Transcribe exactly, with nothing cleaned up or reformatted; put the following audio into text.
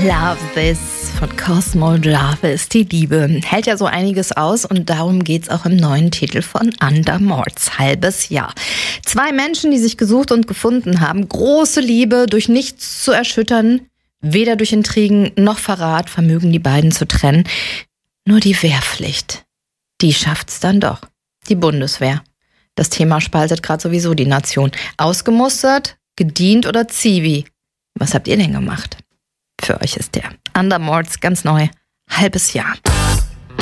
Love This von Cosmo Jarvis. Die Liebe hält ja so einiges aus und darum geht's auch im neuen Titel von Under Mords, Halbes Jahr. Zwei Menschen, die sich gesucht und gefunden haben. Große Liebe, durch nichts zu erschüttern. Weder durch Intrigen noch Verrat vermögen die beiden zu trennen. Nur die Wehrpflicht, die schafft's dann doch. Die Bundeswehr. Das Thema spaltet gerade sowieso die Nation. Ausgemustert, gedient oder Zivi? Was habt ihr denn gemacht? Für euch ist der Under Mords ganz neu. Halbes Jahr.